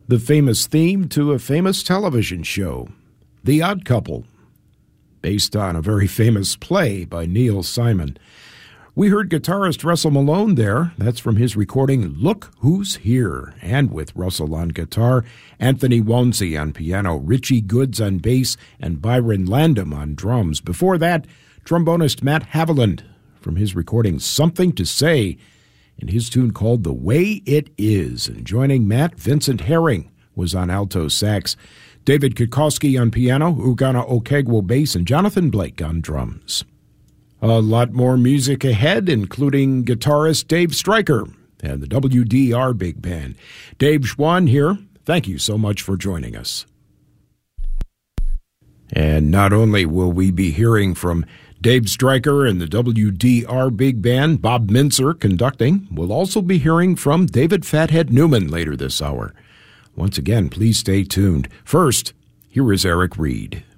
the famous theme to a famous television show, The Odd Couple, based on a very famous play by Neil Simon. We heard guitarist Russell Malone there. That's from his recording, Look Who's Here. And with Russell on guitar, Anthony Wonsey on piano, Richie Goods on bass, and Byron Landam on drums. Before that, trombonist Matt Haviland from his recording, Something to Say, and his tune called The Way It Is. And joining Matt, Vincent Herring was on alto sax, David Kikoski on piano, Ugana Okegwo bass, and Jonathan Blake on drums. A lot more music ahead, including guitarist Dave Stryker and the WDR Big Band. Dave Schwann here. Thank you so much for joining us. And not only will we be hearing from Dave Stryker and the WDR Big Band, Bob Mintzer conducting, we'll also be hearing from David Fathead Newman later this hour. Once again, please stay tuned. First, here is Eric Reed.